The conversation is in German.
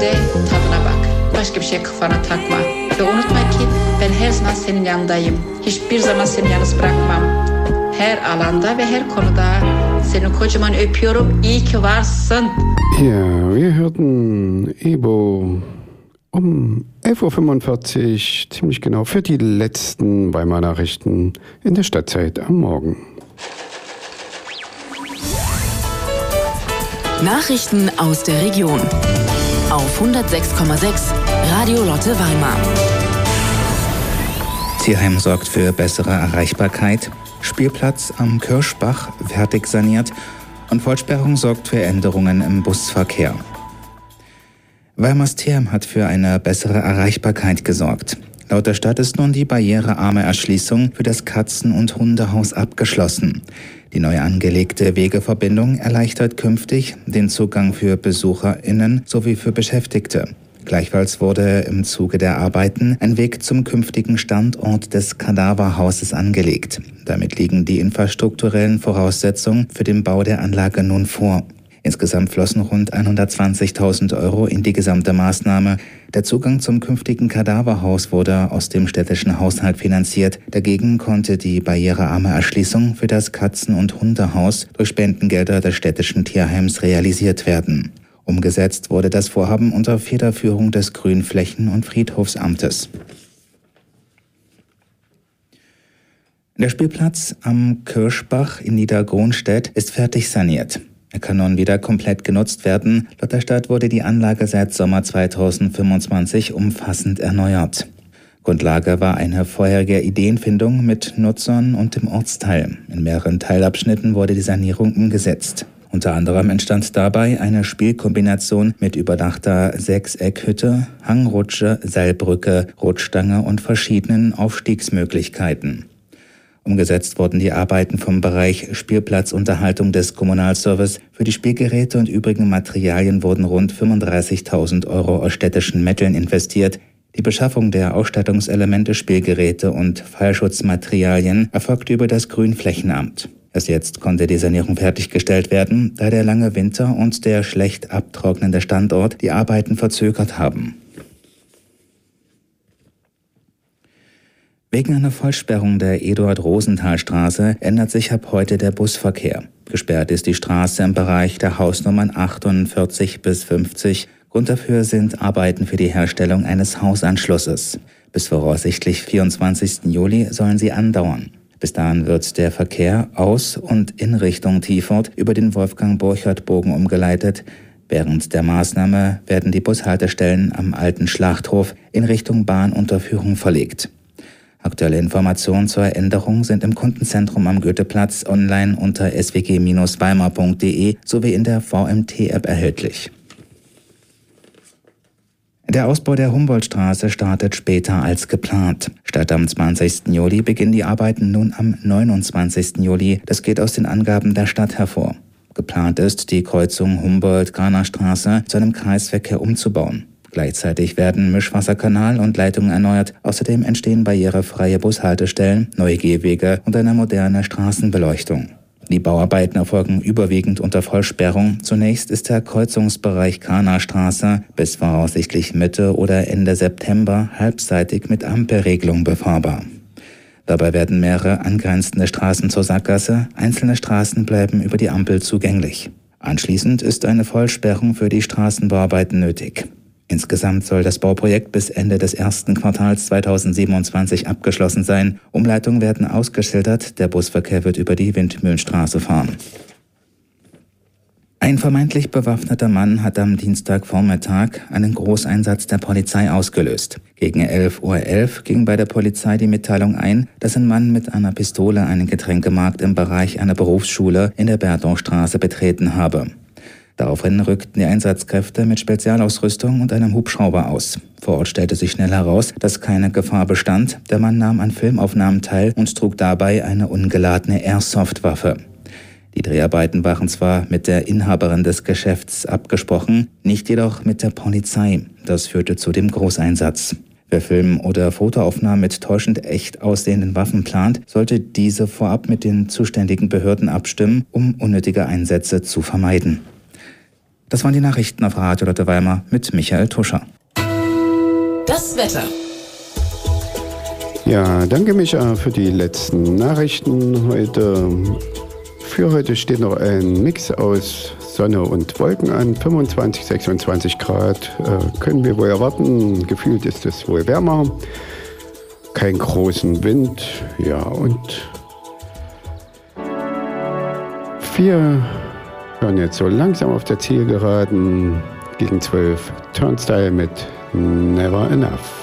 de tadına bak. Başka bir şey kafana takma. Ve unutma ki ben her zaman senin yanındayım. Hiçbir zaman seni yalnız bırakmam. Her alanda ve her konuda seni kocaman öpüyorum. İyi ki varsın. Ja, wir hörten Ebo um 11.45 Uhr, ziemlich genau, für die letzten Weimar Nachrichten in der Stadtzeit am Morgen. Nachrichten aus der Region auf 106,6 Radio Lotte Weimar. Tierheim sorgt für bessere Erreichbarkeit, Spielplatz am Kirschbach fertig saniert und Vollsperrung sorgt für Änderungen im Busverkehr. Weimars Tierheim hat für eine bessere Erreichbarkeit gesorgt. Laut der Stadt ist nun die barrierearme Erschließung für das Katzen- und Hundehaus abgeschlossen. Die neu angelegte Wegeverbindung erleichtert künftig den Zugang für BesucherInnen sowie für Beschäftigte. Gleichfalls wurde im Zuge der Arbeiten ein Weg zum künftigen Standort des Kadaverhauses angelegt. Damit liegen die infrastrukturellen Voraussetzungen für den Bau der Anlage nun vor. Insgesamt flossen rund 120.000 € in die gesamte Maßnahme. Der Zugang zum künftigen Kadaverhaus wurde aus dem städtischen Haushalt finanziert. Dagegen konnte die barrierearme Erschließung für das Katzen- und Hundehaus durch Spendengelder des städtischen Tierheims realisiert werden. Umgesetzt wurde das Vorhaben unter Federführung des Grünflächen- und Friedhofsamtes. Der Spielplatz am Kirschbach in Niedergronstedt ist fertig saniert. Er kann nun wieder komplett genutzt werden. Laut der Stadt wurde die Anlage seit Sommer 2025 umfassend erneuert. Grundlage war eine vorherige Ideenfindung mit Nutzern und dem Ortsteil. In mehreren Teilabschnitten wurde die Sanierung umgesetzt. Unter anderem entstand dabei eine Spielkombination mit überdachter Sechseckhütte, Hangrutsche, Seilbrücke, Rutschstange und verschiedenen Aufstiegsmöglichkeiten. Umgesetzt wurden die Arbeiten vom Bereich Spielplatzunterhaltung des Kommunalservice. Für die Spielgeräte und übrigen Materialien wurden rund 35.000 € aus städtischen Mitteln investiert. Die Beschaffung der Ausstattungselemente, Spielgeräte und Fallschutzmaterialien erfolgte über das Grünflächenamt. Erst jetzt konnte die Sanierung fertiggestellt werden, da der lange Winter und der schlecht abtrocknende Standort die Arbeiten verzögert haben. Wegen einer Vollsperrung der Eduard-Rosenthal-Straße ändert sich ab heute der Busverkehr. Gesperrt ist die Straße im Bereich der Hausnummern 48 bis 50. Grund dafür sind Arbeiten für die Herstellung eines Hausanschlusses. Bis voraussichtlich 24. Juli sollen sie andauern. Bis dahin wird der Verkehr aus und in Richtung Tiefort über den Wolfgang-Borchert-Bogen umgeleitet. Während der Maßnahme werden die Bushaltestellen am alten Schlachthof in Richtung Bahnunterführung verlegt. Aktuelle Informationen zur Änderung sind im Kundenzentrum am Goetheplatz online unter swg-weimar.de sowie in der VMT-App erhältlich. Der Ausbau der Humboldtstraße startet später als geplant. Statt am 20. Juli beginnen die Arbeiten nun am 29. Juli. Das geht aus den Angaben der Stadt hervor. Geplant ist, die Kreuzung Humboldt-Graner-Straße zu einem Kreisverkehr umzubauen. Gleichzeitig werden Mischwasserkanal und Leitungen erneuert. Außerdem entstehen barrierefreie Bushaltestellen, neue Gehwege und eine moderne Straßenbeleuchtung. Die Bauarbeiten erfolgen überwiegend unter Vollsperrung. Zunächst ist der Kreuzungsbereich Graner-Straße bis voraussichtlich Mitte oder Ende September halbseitig mit Ampelregelung befahrbar. Dabei werden mehrere angrenzende Straßen zur Sackgasse, einzelne Straßen bleiben über die Ampel zugänglich. Anschließend ist eine Vollsperrung für die Straßenbauarbeiten nötig. Insgesamt soll das Bauprojekt bis Ende des ersten Quartals 2027 abgeschlossen sein. Umleitungen werden ausgeschildert, der Busverkehr wird über die Windmühlenstraße fahren. Ein vermeintlich bewaffneter Mann hat am Dienstagvormittag einen Großeinsatz der Polizei ausgelöst. Gegen 11:11 Uhr ging bei der Polizei die Mitteilung ein, dass ein Mann mit einer Pistole einen Getränkemarkt im Bereich einer Berufsschule in der Bertaustraße betreten habe. Daraufhin rückten die Einsatzkräfte mit Spezialausrüstung und einem Hubschrauber aus. Vor Ort stellte sich schnell heraus, dass keine Gefahr bestand. Der Mann nahm an Filmaufnahmen teil und trug dabei eine ungeladene Airsoft-Waffe. Die Dreharbeiten waren zwar mit der Inhaberin des Geschäfts abgesprochen, nicht jedoch mit der Polizei. Das führte zu dem Großeinsatz. Wer Film- oder Fotoaufnahmen mit täuschend echt aussehenden Waffen plant, sollte diese vorab mit den zuständigen Behörden abstimmen, um unnötige Einsätze zu vermeiden. Das waren die Nachrichten auf Radio Lotte Weimar mit Michael Tuscher. Das Wetter. Ja, danke Micha für die letzten Nachrichten heute. Für heute steht noch ein Mix aus Sonne und Wolken an. 25, 26 Grad können wir wohl erwarten. Gefühlt ist es wohl wärmer. Kein großen Wind. Ja, und wir hören jetzt so langsam auf der Zielgeraden gegen 12 Turnstile mit Never Enough.